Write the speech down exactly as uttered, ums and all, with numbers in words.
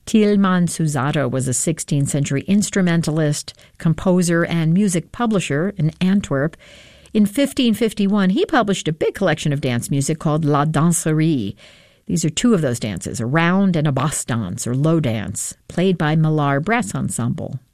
Tieleman Susato was a sixteenth century instrumentalist, composer, and music publisher in Antwerp. In fifteen fifty-one, he published a big collection of dance music called La Danserie. These are two of those dances, a round and a bosse dance, or low dance, played by Millar Brass Ensemble.